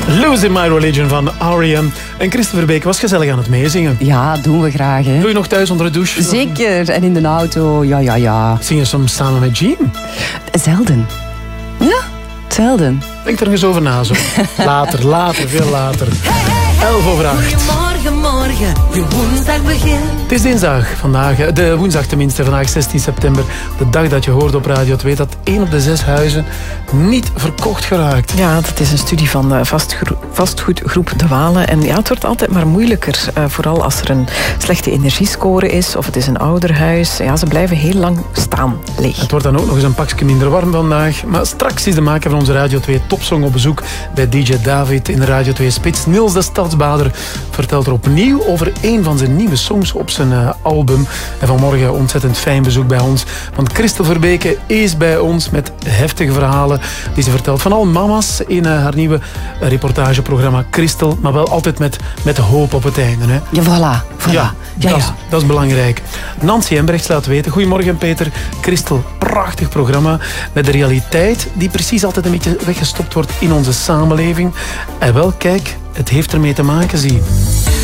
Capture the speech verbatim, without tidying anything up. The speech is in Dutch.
Losing My Religion van R E M. En Christopher Beek was gezellig aan het meezingen. Ja, doen we graag. Hè. Doe je nog thuis onder de douche? Zeker, en in de auto, ja, ja, ja. Zing je soms samen met Jean? Zelden. Ja, zelden. Denk er eens over na zo. Later, later, veel later. Elf over acht. Goedemorgen, morgen, je woensdag begint. Het is dinsdag vandaag, de woensdag tenminste, vandaag zestien september. De dag dat je hoort op Radio twee dat één op de zes huizen niet verkocht geraakt. Ja, dat is een studie van uh, vastgro- vastgoedgroep De Walen. En ja, het wordt altijd maar moeilijker. Uh, vooral als er een slechte energiescore is of het is een ouder huis. Ja, ze blijven heel lang staan leeg. Het wordt dan ook nog eens een pakje minder warm vandaag. Maar straks is de maker van onze Radio twee Topsong op bezoek bij D J David in de Radio twee Spits. Niels de Stadsbader vertelt er opnieuw over een van zijn nieuwe songs op zijn uh, album. En vanmorgen ontzettend fijn bezoek bij ons. Want Christel Verbeke is bij ons met heftige verhalen die ze vertelt van al mama's in uh, haar nieuwe uh, reportageprogramma Christel. Maar wel altijd met, met hoop op het einde. Hè. Ja, voilà. voilà. Ja, ja, dat, is, ja. dat is belangrijk. Nancy Embrechts laat weten. Goedemorgen Peter. Christel, prachtig programma met de realiteit die precies altijd een beetje weggestopt wordt in onze samenleving. En wel, kijk, het heeft ermee te maken, zie.